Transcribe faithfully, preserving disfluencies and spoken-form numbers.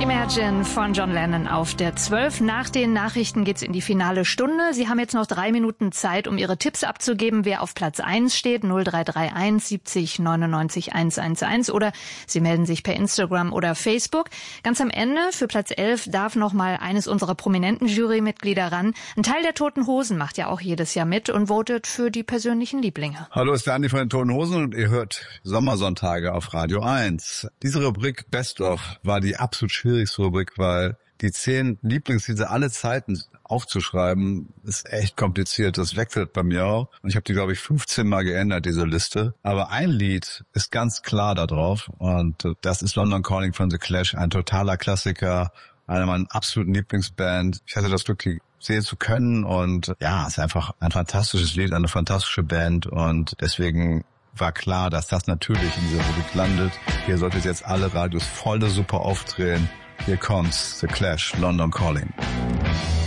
Imagine von John Lennon auf der zwölf. Nach den Nachrichten geht's in die finale Stunde. Sie haben jetzt noch drei Minuten Zeit, um Ihre Tipps abzugeben, wer auf Platz eins steht. null drei drei eins siebzig neunundneunzig hundertzehn oder Sie melden sich per Instagram oder Facebook. Ganz am Ende, für Platz elf, darf noch mal eines unserer prominenten Jurymitglieder ran. Ein Teil der Toten Hosen macht ja auch jedes Jahr mit und votet für die persönlichen Lieblinge. Hallo, ist der Andi von den Toten Hosen und ihr hört Sommersonntage auf Radio eins. Diese Rubrik Best of war die absolut schwierigste Rubrik, weil die zehn Lieblingslieder alle Zeiten aufzuschreiben, ist echt kompliziert. Das wechselt bei mir auch. Und ich habe die, glaube ich, fünfzehn Mal geändert, diese Liste. Aber ein Lied ist ganz klar da drauf. Und das ist London Calling von The Clash. Ein totaler Klassiker. Einer meiner absoluten Lieblingsband. Ich hatte das Glück, die sehen zu können. Und ja, es ist einfach ein fantastisches Lied, eine fantastische Band. Und deswegen war klar, dass das natürlich in dieser Rubrik landet. Hier solltet jetzt alle Radios voll super aufdrehen. Hier kommt's, The Clash, London Calling.